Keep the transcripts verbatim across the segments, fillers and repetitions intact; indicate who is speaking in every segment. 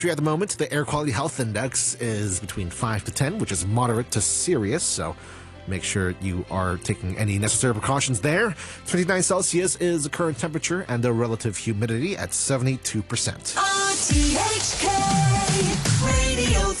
Speaker 1: At the moment, the air quality health index is between five to ten, which is moderate to serious, so make sure you are taking any necessary precautions there. twenty-nine Celsius is the current temperature and the relative humidity at seventy-two percent.
Speaker 2: R T H K Radio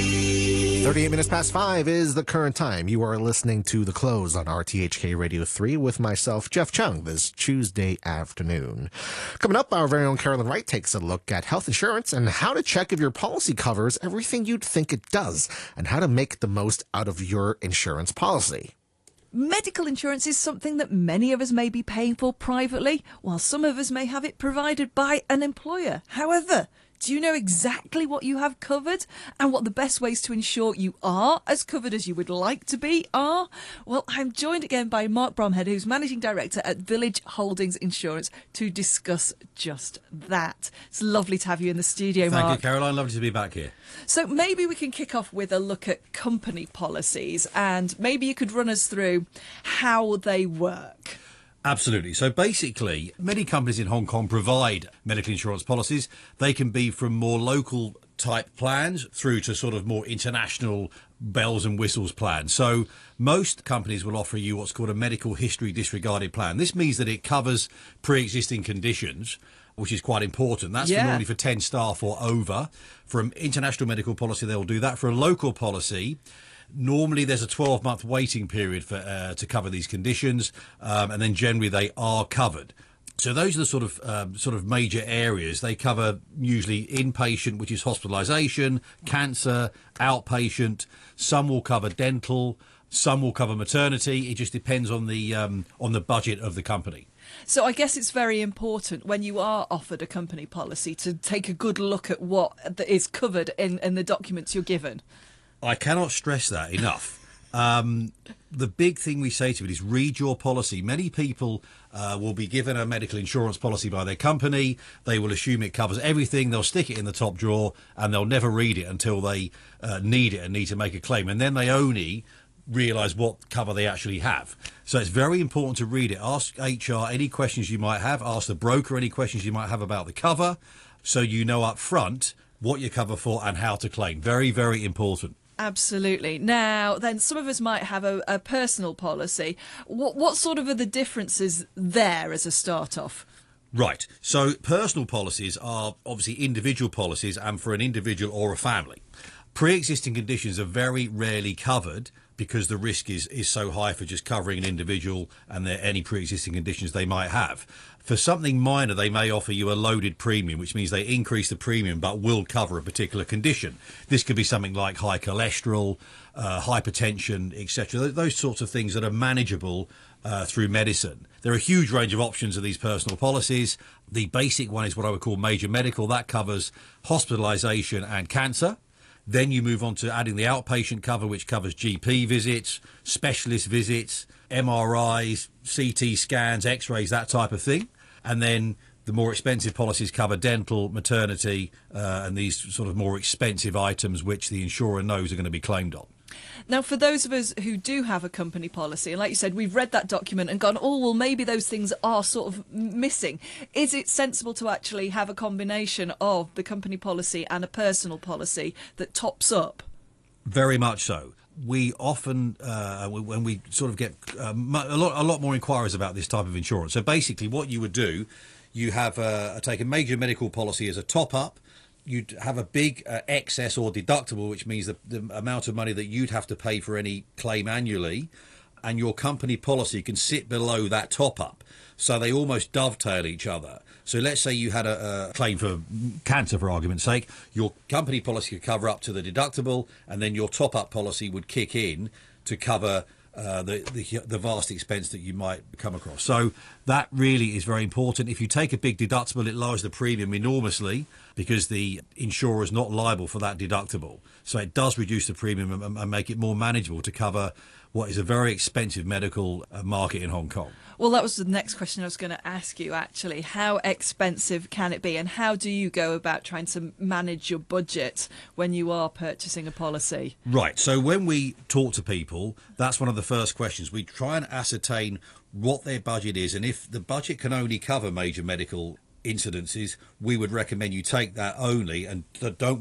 Speaker 2: three.
Speaker 1: thirty-eight minutes past five is the current time. You are listening to The Close on R T H K Radio three with myself, Jeff Chung, this Tuesday afternoon. Coming up, our very own Carolyn Wright takes a look at health insurance and how to check if your policy covers everything you'd think it does and how to make the most out of your insurance policy.
Speaker 3: Medical insurance is something that many of us may be paying for privately, while some of us may have it provided by an employer. However, do you know exactly what you have covered and what the best ways to ensure you are as covered as you would like to be are? Well, I'm joined again by Mark Bromhead, who's Managing Director at Village Holdings Insurance, to discuss just that. It's lovely to have you in the studio,
Speaker 4: Thank
Speaker 3: Mark.
Speaker 4: you, Caroline. Lovely to be back here.
Speaker 3: So maybe we can kick off with a look at company policies, and maybe you could run us through how they work.
Speaker 4: Absolutely. So basically, many companies in Hong Kong provide medical insurance policies. They can be from more local type plans through to sort of more international bells and whistles plans. So most companies will offer you what's called a medical history disregarded plan. This means that it covers pre-existing conditions, which is quite important. That's
Speaker 3: Yeah.
Speaker 4: for normally for ten staff or over. For an international medical policy, they'll do that. For a local policy, normally there's a twelve-month waiting period for uh, to cover these conditions, um, and then generally they are covered. So those are the sort of um, sort of major areas. They cover usually inpatient, which is hospitalisation, cancer, outpatient. Some will cover dental, some will cover maternity. It just depends on the um, on the budget of the company.
Speaker 3: So I guess it's very important when you are offered a company policy to take a good look at what is covered in, in the documents you're given.
Speaker 4: I cannot stress that enough. Um, the big thing we say to it is read your policy. Many people uh, will be given a medical insurance policy by their company. They will assume it covers everything. They'll stick it in the top drawer and they'll never read it until they uh, need it and need to make a claim. And then they only realise what cover they actually have. So it's very important to read it. Ask H R any questions you might have. Ask the broker any questions you might have about the cover, so you know up front what you're covered for and how to claim. Very, very important.
Speaker 3: Absolutely. Now, then some of us might have a, a personal policy. What, what sort of are the differences there as a start-off?
Speaker 4: Right. So personal policies are obviously individual policies and for an individual or a family. Pre-existing conditions are very rarely covered because the risk is, is so high for just covering an individual and their, any pre-existing conditions they might have. For something minor, they may offer you a loaded premium, which means they increase the premium but will cover a particular condition. This could be something like high cholesterol, uh, hypertension, et cetera. Those sorts of things that are manageable uh, through medicine. There are a huge range of options of these personal policies. The basic one is what I would call major medical. That covers hospitalisation and cancer. Then you move on to adding the outpatient cover, which covers G P visits, specialist visits, M R Is, C T scans, X-rays, that type of thing. And then the more expensive policies cover dental, maternity, uh, and these sort of more expensive items which the insurer knows are going to be claimed on.
Speaker 3: Now, for those of us who do have a company policy, and like you said, we've read that document and gone, oh, well, maybe those things are sort of missing. Is it sensible to actually have a combination of the company policy and a personal policy that tops up?
Speaker 4: Very much so. We often, uh, when we sort of get um, a lot, a lot more inquiries about this type of insurance. So basically what you would do, you have uh, take a major medical policy as a top-up. You'd have a big uh, excess or deductible, which means the, the amount of money that you'd have to pay for any claim annually, and your company policy can sit below that top-up. So they almost dovetail each other. So let's say you had a, a claim for cancer, for argument's sake. Your company policy could cover up to the deductible, and then your top-up policy would kick in to cover uh, the, the the vast expense that you might come across. So that really is very important. If you take a big deductible, it lowers the premium enormously because the insurer is not liable for that deductible. So it does reduce the premium and, and make it more manageable to cover what is a very expensive medical uh, market in Hong Kong.
Speaker 3: Well, that was the next question I was going to ask you, actually. How expensive can it be, and how do you go about trying to manage your budget when you are purchasing a policy?
Speaker 4: Right. So when we talk to people, that's one of the first questions. We try and ascertain what their budget is, and if the budget can only cover major medical incidences, we would recommend you take that only and don't